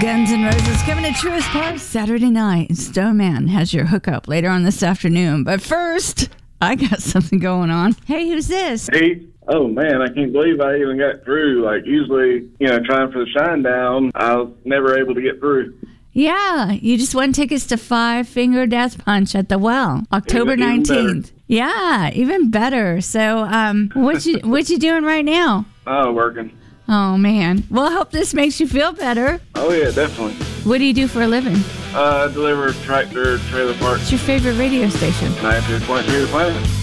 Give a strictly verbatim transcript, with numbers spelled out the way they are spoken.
Guns N' Roses coming to Truist Park Saturday night. Stone Man has your hookup later on this afternoon. But first, I got something going on. Hey, who's this? Hey. Oh, man, I can't believe I even got through. Like, usually, you know, trying for the shine down, I was never able to get through. Yeah, you just won tickets to Five Finger Death Punch at the Well, October nineteenth. Yeah, even better. So, um, what you what you doing right now? Oh, working. Oh, man. Well, I hope this makes you feel better. Oh, yeah, definitely. What do you do for a living? Uh, I deliver tractor trailer parts. What's your favorite radio station? ninety-two point three The Planet.